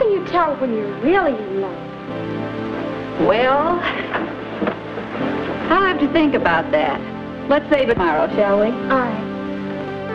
can you tell when you're really in love? Well, I'll have to think about that. Let's save it tomorrow, shall we? All right.